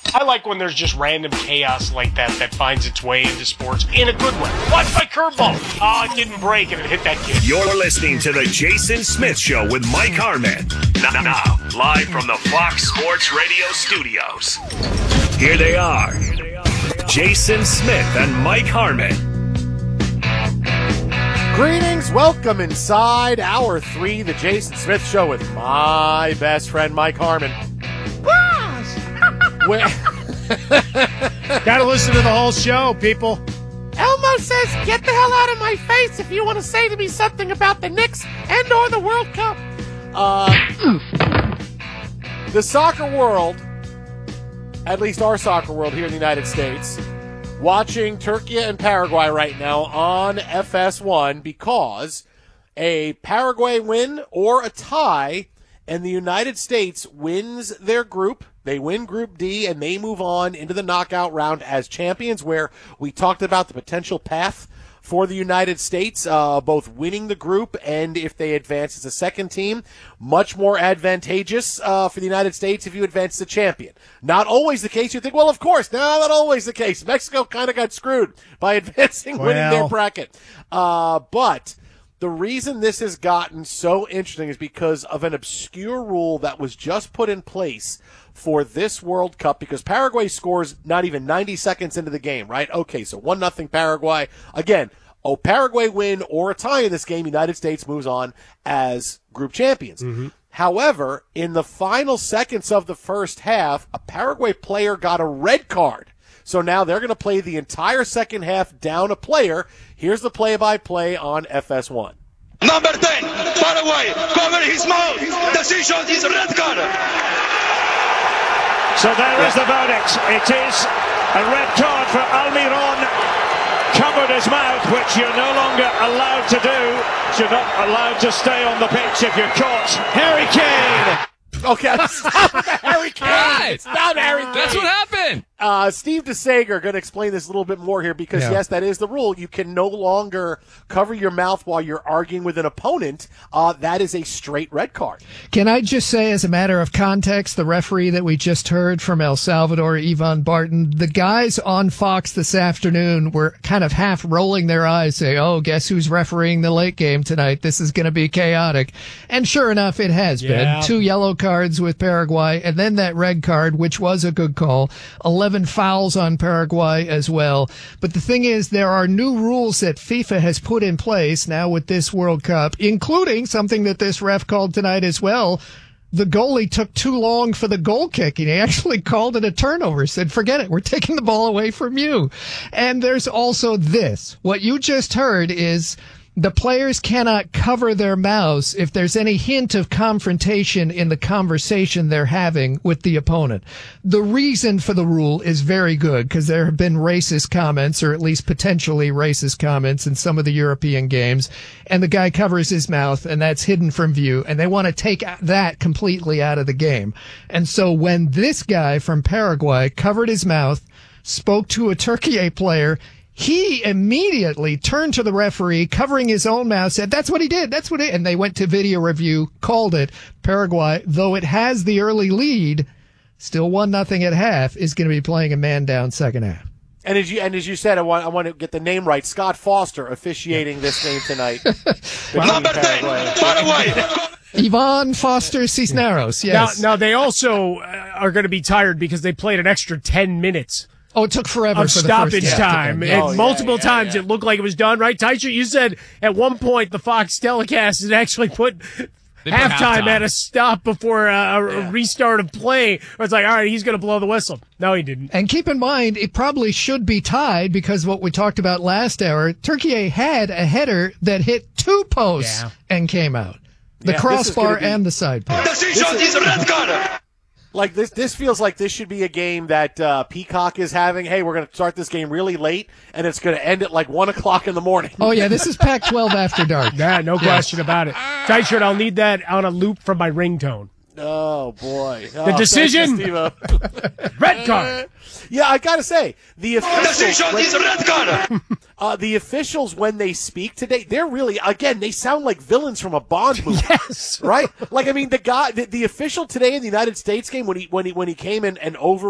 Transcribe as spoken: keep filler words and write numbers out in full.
I like when there's just random chaos like that that finds its way into sports in a good way. Watch my curveball. Oh, it didn't break and it hit that kid. You're listening to the Jason Smith Show with Mike Harmon. Now, now, live from the Fox Sports Radio studios. Here they are, Jason Smith and Mike Harmon. Greetings, welcome inside hour three, the Jason Smith Show with my best friend Mike Harmon. Gotta listen to the whole show, people. Elmo says, get the hell out of my face if you want to say to me something about the Knicks and or the World Cup. Uh, the soccer world, at least our soccer world here in the United States, watching Turkey and Paraguay right now on F S one because a Paraguay win or a tie and the United States wins their group. They win Group D, and they move on into the knockout round as champions, where we talked about the potential path for the United States, uh, both winning the group and if they advance as a second team, much more advantageous uh, for the United States if you advance as a champion. Not always the case. You think, well, of course, no, not always the case. Mexico kind of got screwed by advancing, well. winning their bracket. Uh, but the reason this has gotten so interesting is because of an obscure rule that was just put in place for this World Cup, because Paraguay scores not even ninety seconds into the game, right? Okay, so one nothing Paraguay. Again, a Paraguay win or a tie in this game, United States moves on as group champions. Mm-hmm. However, in the final seconds of the first half, a Paraguay player got a red card. So now they're going to play the entire second half down a player. Here's the play-by-play on F S one. Number ten, Paraguay, cover his mouth. Decision is red card. So there is the verdict. It is a red card for Almiron. Covered his mouth, which you're no longer allowed to do. You're not allowed to stay on the pitch if you're caught. Harry Kane. Okay, stop Harry Kane. Right. Stop Harry Kane. That's what happened. Uh, Steve DeSager going to explain this a little bit more here because, Yeah. yes, that is the rule. You can no longer cover your mouth while you're arguing with an opponent. Uh, that is a straight red card. Can I just say, as a matter of context, the referee that we just heard from El Salvador, Ivan Barton, the guys on Fox this afternoon were kind of half rolling their eyes, saying, oh, guess who's refereeing the late game tonight? This is going to be chaotic. And sure enough, it has Yeah. been. Two yellow cards with Paraguay, and then that red card, which was a good call. eleven fouls on Paraguay as well. But the thing is, there are new rules that FIFA has put in place now with this World Cup, including something that this ref called tonight as well. The goalie took too long for the goal kick, and he actually called it a turnover, said, forget it, we're taking the ball away from you. And there's also this. What you just heard is the players cannot cover their mouths if there's any hint of confrontation in the conversation they're having with the opponent. The reason for the rule is very good because there have been racist comments, or at least potentially racist comments, in some of the European games, and the guy covers his mouth and that's hidden from view, and they want to take that completely out of the game. And so when this guy from Paraguay covered his mouth, spoke to a Turkey player, he immediately turned to the referee, covering his own mouth, said, that's what he did, that's what it, and they went to video review, called it. Paraguay, though it has the early lead, still one nothing at half, is going to be playing a man down second half. And as you and as you said, I want I want to get the name right. Scott Foster officiating this game tonight. Number ten, Paraguay. Ivan Foster Cisneros, yes. Now, now they also uh, are going to be tired because they played an extra ten minutes. Oh, it took forever of for the stoppage first half time. to And Oh, yeah, multiple yeah, times yeah. it looked like it was done, right? Teicher, you said at one point the Fox telecast had actually put They put halftime halftime. at a stop before a, a Yeah. restart of play. Where it's like, all right, he's going to blow the whistle. No, he didn't. And keep in mind, it probably should be tied because what we talked about last hour, Turkey had a header that hit two posts Yeah. and came out. The Yeah, this is crossbar gonna be- and the side post. Decision is red card. Like this, this feels like this should be a game that uh, Peacock is having. Hey, we're going to start this game really late, and it's going to end at like one o'clock in the morning. Oh, yeah, this is Pac twelve after dark. Yeah, no question about it. Teicher, I'll need that on a loop from my ringtone. Oh boy, The Oh, decision? thank you, Steve-O. Red card. Yeah, I gotta say the officials. Decision is red card. Uh, the officials, when they speak today, they're really, again, they sound like villains from a Bond movie. Yes. Right? Like, I mean, the guy, the, the official today in the United States game, when he, when he, when he came in and over